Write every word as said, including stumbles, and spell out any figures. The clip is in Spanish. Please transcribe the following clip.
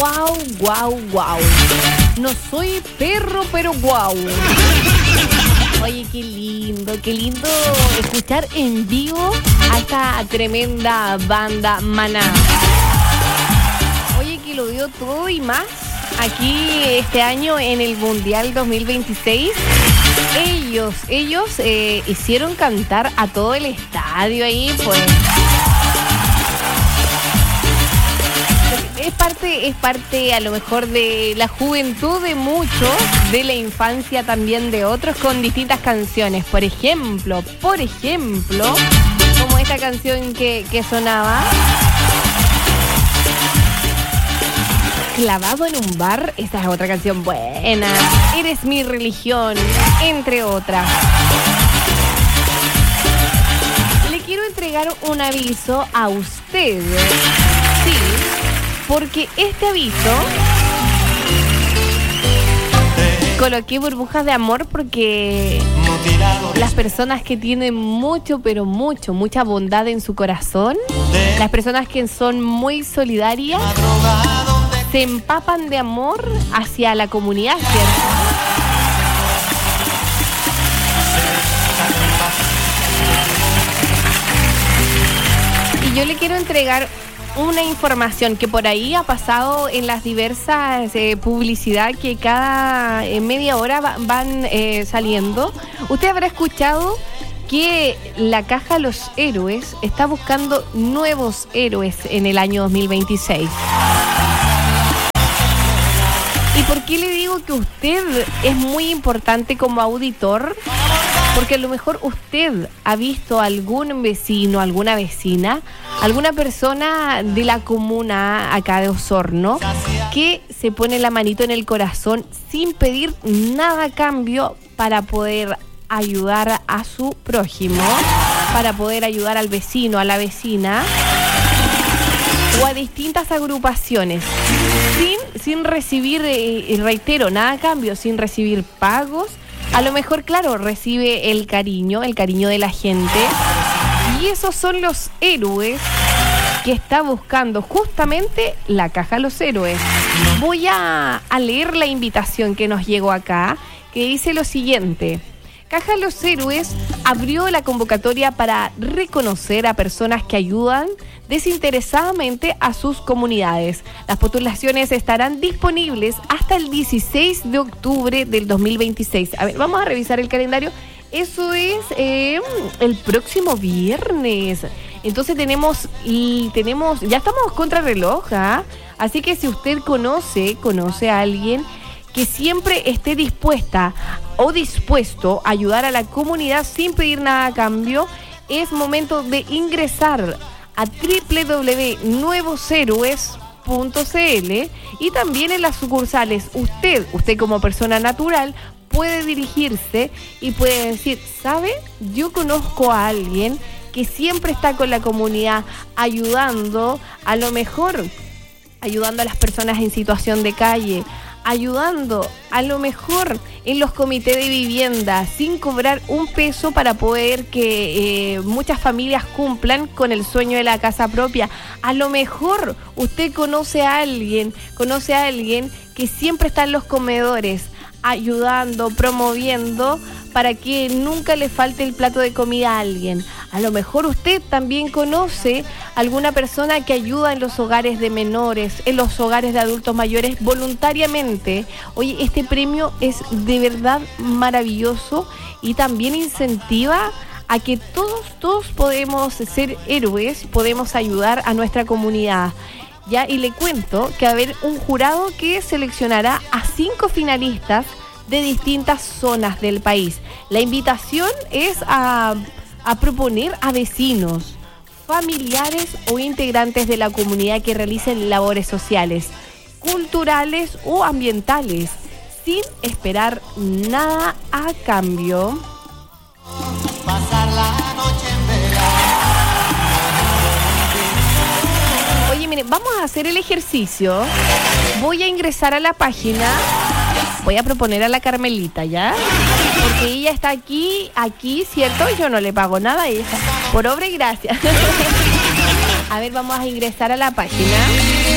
guau, guau, guau. No soy perro, pero guau. Oye, qué lindo, qué lindo escuchar en vivo a esta tremenda banda Maná. Oye, que lo dio todo y más aquí este año en el Mundial dos mil veintiséis. Ellos, ellos eh, hicieron cantar a todo el estadio ahí, pues. Es parte, es parte a lo mejor de la juventud de muchos, de la infancia también de otros, con distintas canciones. Por ejemplo, por ejemplo, como esta canción que, que sonaba. Clavado en un bar, esta es otra canción buena. Eres mi religión, entre otras. Le quiero entregar un aviso a usted. Sí, porque este aviso coloqué burbujas de amor porque las personas que tienen mucho, pero mucho, mucha bondad en su corazón, las personas que son muy solidarias, se empapan de amor hacia la comunidad, ¿cierto? Y yo le quiero entregar una información que por ahí ha pasado en las diversas eh, publicidad que cada eh, media hora va, van eh, saliendo. Usted habrá escuchado que la Caja Los Héroes está buscando nuevos héroes en el año dos mil veintiséis. ¿Y por qué le digo que usted es muy importante como auditor? Porque a lo mejor usted ha visto a algún vecino, alguna vecina, alguna persona de la comuna acá de Osorno que se pone la manito en el corazón sin pedir nada a cambio para poder ayudar a su prójimo, para poder ayudar al vecino, a la vecina o a distintas agrupaciones sin, sin recibir, eh, reitero, nada a cambio, sin recibir pagos. A lo mejor, claro, recibe el cariño, el cariño de la gente. Y esos son los héroes que está buscando justamente la Caja Los Héroes. Voy a, a leer la invitación que nos llegó acá, que dice lo siguiente. Caja Los Héroes abrió la convocatoria para reconocer a personas que ayudan desinteresadamente a sus comunidades. Las postulaciones estarán disponibles hasta el dieciséis de octubre del dos mil veintiséis. A ver, vamos a revisar el calendario. Eso es eh, el próximo viernes. Entonces tenemos, y tenemos, ya estamos contra reloj, ¿eh? Así que si usted conoce, conoce a alguien que siempre esté dispuesta o dispuesto a ayudar a la comunidad sin pedir nada a cambio, es momento de ingresar a doble u doble u doble u punto nuevos héroes punto c l y también en las sucursales. Usted, usted como persona natural, puede dirigirse y puede decir, ¿sabe? Yo conozco a alguien que siempre está con la comunidad ayudando, a lo mejor ayudando a las personas en situación de calle, ayudando a lo mejor en los comités de vivienda sin cobrar un peso para poder que eh, muchas familias cumplan con el sueño de la casa propia. A lo mejor usted conoce a alguien, conoce a alguien que siempre está en los comedores ayudando, promoviendo para que nunca le falte el plato de comida a alguien. A lo mejor usted también conoce alguna persona que ayuda en los hogares de menores, en los hogares de adultos mayores voluntariamente. Oye, este premio es de verdad maravilloso y también incentiva a que todos, todos podemos ser héroes, podemos ayudar a nuestra comunidad. Ya, y le cuento que va a haber un jurado que seleccionará a cinco finalistas de distintas zonas del país. La invitación es a, a proponer a vecinos, familiares o integrantes de la comunidad que realicen labores sociales, culturales o ambientales, sin esperar nada a cambio. Pasar la noche en vela. Oye, mire, vamos a hacer el ejercicio. Voy a ingresar a la página. Voy a proponer a la Carmelita, ¿ya? Porque ella está aquí, aquí, ¿cierto? Yo no le pago nada a ella. Por obra y gracia. A ver, vamos a ingresar a la página.